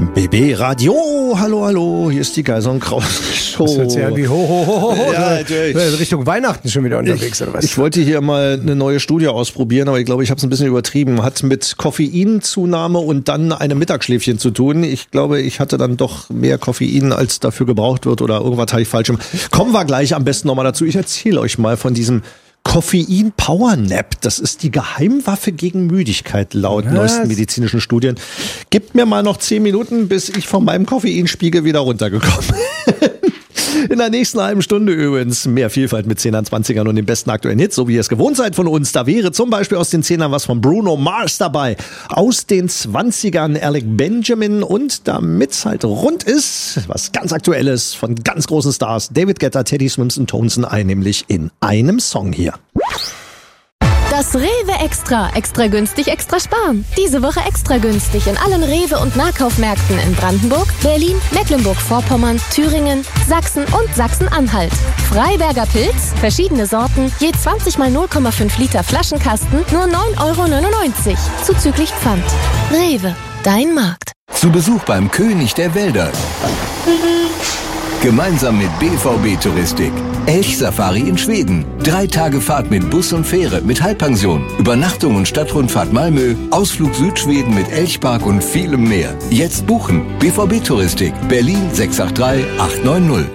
BB Radio, hallo, hier ist die Geisel und Kraus Show. Das hört sich an wie ho. Ja, Richtung Weihnachten schon wieder unterwegs, oder was? Ich wollte hier mal eine neue Studie ausprobieren, aber ich glaube, ich habe es ein bisschen übertrieben. Hat mit Koffeinzunahme und dann einem Mittagsschläfchen zu tun. Ich glaube, ich hatte dann doch mehr Koffein, als dafür gebraucht wird, oder irgendwas habe ich falsch. Kommen wir gleich am besten nochmal dazu. Ich erzähle euch mal von diesem Koffein-Power-Nap, das ist die Geheimwaffe gegen Müdigkeit, laut neuesten medizinischen Studien. Gebt mir mal noch 10 Minuten, bis ich von meinem Koffeinspiegel wieder runtergekommen bin. In der nächsten halben Stunde übrigens mehr Vielfalt mit 10ern, 20ern und den besten aktuellen Hits, so wie ihr es gewohnt seid von uns. Da wäre zum Beispiel aus den 10ern was von Bruno Mars dabei. Aus den 20ern Alec Benjamin und damit's halt rund ist, was ganz Aktuelles von ganz großen Stars, David Guetta, Teddy Swims und Tonson, nämlich in einem Song hier. Das Rewe Extra. Extra günstig, extra sparen. Diese Woche extra günstig in allen Rewe- und Nahkaufmärkten in Brandenburg, Berlin, Mecklenburg-Vorpommern, Thüringen, Sachsen und Sachsen-Anhalt. Freiberger Pilz, verschiedene Sorten, je 20 mal 0,5 Liter Flaschenkasten, nur 9,99 €. Zuzüglich Pfand. Rewe, dein Markt. Zu Besuch beim König der Wälder. Gemeinsam mit BVB Touristik. Elchsafari in Schweden. 3 Tage Fahrt mit Bus und Fähre mit Halbpension. Übernachtung und Stadtrundfahrt Malmö. Ausflug Südschweden mit Elchpark und vielem mehr. Jetzt buchen. BVB Touristik. Berlin 683 890.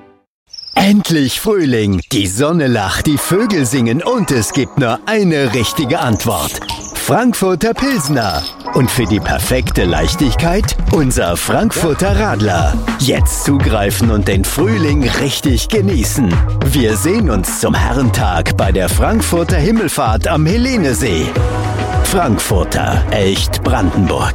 Endlich Frühling. Die Sonne lacht, die Vögel singen und es gibt nur eine richtige Antwort. Frankfurter Pilsner. Und für die perfekte Leichtigkeit unser Frankfurter Radler. Jetzt zugreifen und den Frühling richtig genießen. Wir sehen uns zum Herrentag bei der Frankfurter Himmelfahrt am Helenesee. Frankfurter, echt Brandenburg.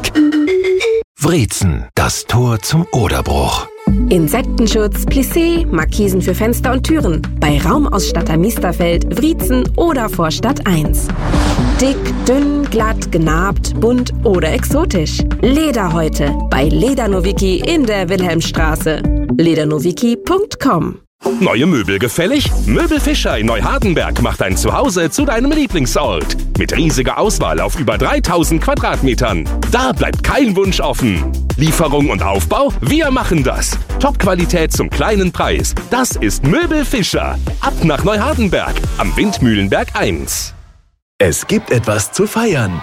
Wriezen, das Tor zum Oderbruch. Insektenschutz, Plissé, Markisen für Fenster und Türen. Bei Raumausstatter Miesterfeld, Wriezen oder Vorstadt 1. Dick, dünn, glatt, genabt, bunt oder exotisch. Lederhäute bei Ledernowicki in der Wilhelmstraße. ledernowicki.com. Neue Möbel gefällig? Möbel Fischer in Neuhardenberg macht dein Zuhause zu deinem Lieblingsort. Mit riesiger Auswahl auf über 3000 Quadratmetern. Da bleibt kein Wunsch offen. Lieferung und Aufbau? Wir machen das. Top-Qualität zum kleinen Preis. Das ist Möbel Fischer. Ab nach Neuhardenberg am Windmühlenberg 1. Es gibt etwas zu feiern.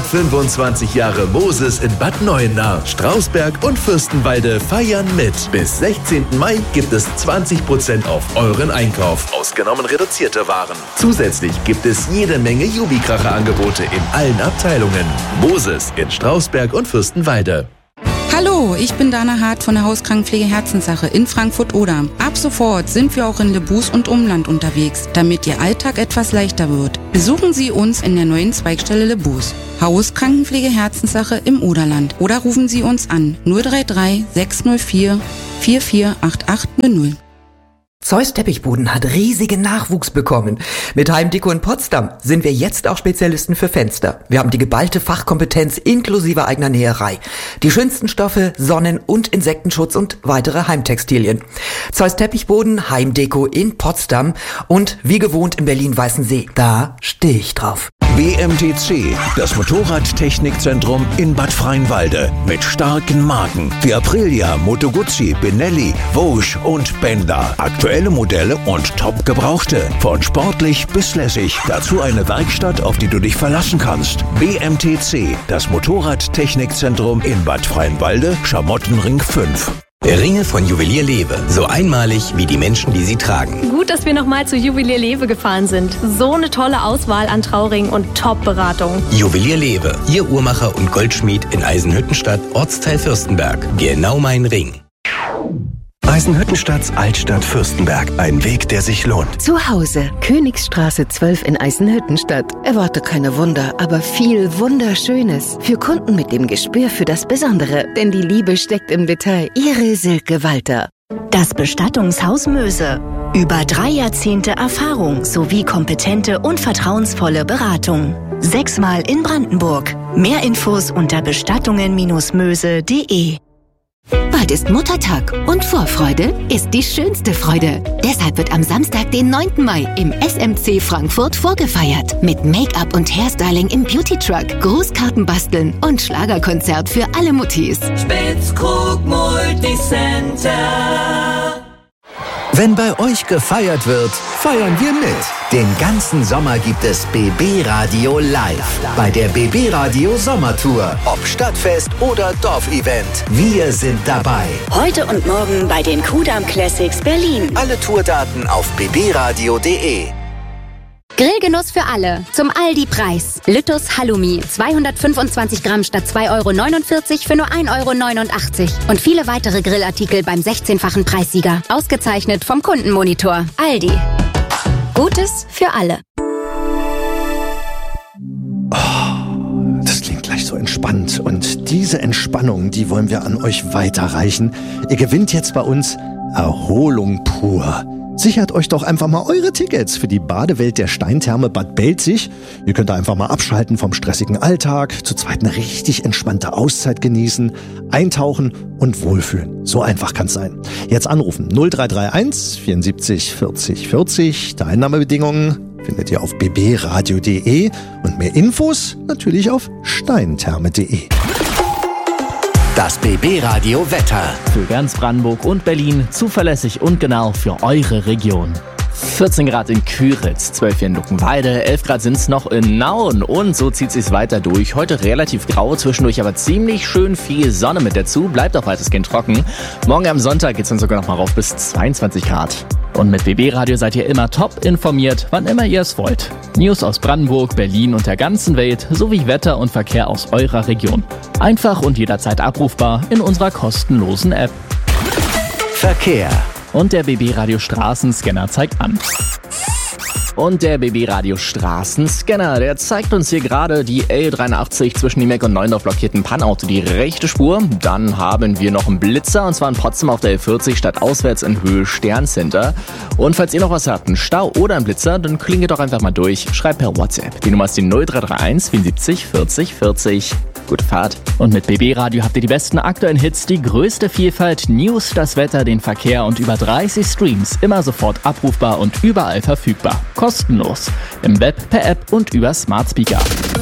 125 Jahre Moses in Bad Neuenahr, Strausberg und Fürstenwalde feiern mit. Bis 16. Mai gibt es 20% auf euren Einkauf, ausgenommen reduzierte Waren. Zusätzlich gibt es jede Menge Jubikracher-Angebote in allen Abteilungen. Moses in Strausberg und Fürstenwalde. Hallo, ich bin Dana Hart von der Hauskrankenpflege Herzenssache in Frankfurt-Oder. Ab sofort sind wir auch in Lebus und Umland unterwegs, damit Ihr Alltag etwas leichter wird. Besuchen Sie uns in der neuen Zweigstelle Lebus. Hauskrankenpflege Herzenssache im Oderland. Oder rufen Sie uns an 033 604 448800. Zeus Teppichboden hat riesigen Nachwuchs bekommen. Mit Heimdeko in Potsdam sind wir jetzt auch Spezialisten für Fenster. Wir haben die geballte Fachkompetenz inklusive eigener Näherei. Die schönsten Stoffe, Sonnen- und Insektenschutz und weitere Heimtextilien. Zeus Teppichboden, Heimdeko in Potsdam und wie gewohnt in Berlin-Weißensee. Da stehe ich drauf. BMTC, das Motorradtechnikzentrum in Bad Freienwalde. Mit starken Marken wie Aprilia, Moto Guzzi, Benelli, Vosges und Benda. Aktuelle Modelle und top gebrauchte. Von sportlich bis lässig. Dazu eine Werkstatt, auf die du dich verlassen kannst. BMTC, das Motorradtechnikzentrum in Bad Freienwalde, Schamottenring 5. Ringe von Juwelier Lewe. So einmalig wie die Menschen, die sie tragen. Gut, dass wir nochmal zu Juwelier Lewe gefahren sind. So eine tolle Auswahl an Trauringen und Top-Beratung. Juwelier Lewe. Ihr Uhrmacher und Goldschmied in Eisenhüttenstadt, Ortsteil Fürstenberg. Genau mein Ring. Eisenhüttenstadts Altstadt Fürstenberg. Ein Weg, der sich lohnt. Zu Hause. Königsstraße 12 in Eisenhüttenstadt. Erwarte keine Wunder, aber viel Wunderschönes. Für Kunden mit dem Gespür für das Besondere. Denn die Liebe steckt im Detail. Ihre Silke Walter. Das Bestattungshaus Möse. Über 3 Jahrzehnte Erfahrung sowie kompetente und vertrauensvolle Beratung. 6-mal in Brandenburg. Mehr Infos unter bestattungen-möse.de. Bald ist Muttertag und Vorfreude ist die schönste Freude. Deshalb wird am Samstag, den 9. Mai, im SMC Frankfurt vorgefeiert. Mit Make-up und Hairstyling im Beauty-Truck, Grußkarten basteln und Schlagerkonzert für alle Muttis. Spitzkrug Multicenter. Wenn bei euch gefeiert wird, feiern wir mit. Den ganzen Sommer gibt es BB Radio live. Bei der BB Radio Sommertour. Ob Stadtfest oder Dorfevent. Wir sind dabei. Heute und morgen bei den Kudamm Classics Berlin. Alle Tourdaten auf bbradio.de. Grillgenuss für alle. Zum Aldi-Preis. Lüttus Halloumi. 225 Gramm statt 2,49 € für nur 1,89 €. Und viele weitere Grillartikel beim 16-fachen Preissieger. Ausgezeichnet vom Kundenmonitor. Aldi. Gutes für alle. Das klingt gleich so entspannt. Und diese Entspannung, die wollen wir an euch weiterreichen. Ihr gewinnt jetzt bei uns Erholung pur. Sichert euch doch einfach mal eure Tickets für die Badewelt der Steintherme Bad Belzig. Ihr könnt da einfach mal abschalten vom stressigen Alltag, zu zweit eine richtig entspannte Auszeit genießen, eintauchen und wohlfühlen. So einfach kann's sein. Jetzt anrufen 0331 74 40 40. Teilnahmebedingungen findet ihr auf bbradio.de und mehr Infos natürlich auf steintherme.de. Das BB Radio Wetter. Für ganz Brandenburg und Berlin zuverlässig und genau für eure Region. 14 Grad in Küritz, 12 in Luckenwalde, 11 Grad sind's noch in Nauen und so zieht sich's weiter durch. Heute relativ grau, zwischendurch aber ziemlich schön viel Sonne mit dazu, bleibt auch weitestgehend trocken. Morgen am Sonntag geht's dann sogar noch mal rauf bis 22 Grad. Und mit BB Radio seid ihr immer top informiert, wann immer ihr es wollt. News aus Brandenburg, Berlin und der ganzen Welt sowie Wetter und Verkehr aus eurer Region. Einfach und jederzeit abrufbar in unserer kostenlosen App. Verkehr. Und der BB Radio Straßenscanner zeigt an. Und der BB Radio Straßenscanner, der zeigt uns hier gerade die L83 zwischen Niemek und Neuendorf blockierten Pannauto, die rechte Spur. Dann haben wir noch einen Blitzer, und zwar in Potsdam auf der L40 stadtauswärts in Höhe Sterncenter. Und falls ihr noch was habt, einen Stau oder einen Blitzer, dann klingelt doch einfach mal durch. Schreibt per WhatsApp. Die Nummer ist die 0331 74 40 40. Gute Fahrt. Und mit BB Radio habt ihr die besten aktuellen Hits, die größte Vielfalt, News, das Wetter, den Verkehr und über 30 Streams. Immer sofort abrufbar und überall verfügbar. Kostenlos. Im Web, per App und über Smart Speaker.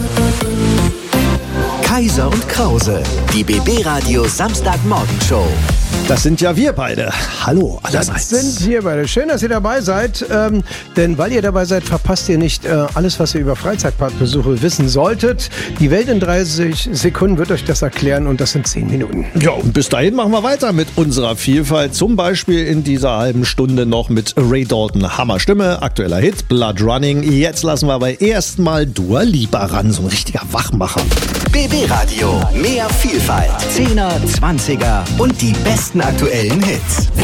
Kaiser und Krause. Die BB Radio Samstagmorgenshow. Das sind ja wir beide. Hallo allerseits. Das sind wir beide. Schön, dass ihr dabei seid. Denn weil ihr dabei seid, verpasst ihr nicht alles, was ihr über Freizeitparkbesuche wissen solltet. Die Welt in 30 Sekunden wird euch das erklären und das sind 10 Minuten. Ja, und bis dahin machen wir weiter mit unserer Vielfalt. Zum Beispiel in dieser halben Stunde noch mit Ray Dalton. Hammerstimme, aktueller Hit, Blood Running. Jetzt lassen wir aber erstmal Dua Lipa ran, so ein richtiger Wachmacher. BB Radio, mehr Vielfalt, 10er, 20er und die besten aktuellen Hits.